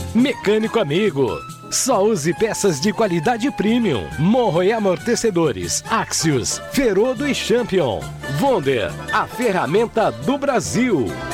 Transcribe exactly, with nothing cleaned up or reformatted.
Mecânico Amigo. Só use peças de qualidade premium. Morro e Amortecedores, Axios, Ferodo e Champion. Wonder, a ferramenta do Brasil.